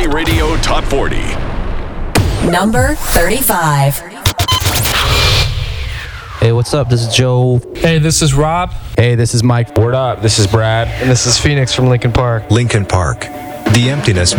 Valley Radio Top 40. Number 35. Hey, what's up? This is Joe. Hey, this is Rob. Hey, this is Mike. Word up, this is Brad. And this is Phoenix from Lincoln Park. Lincoln Park. The emptiness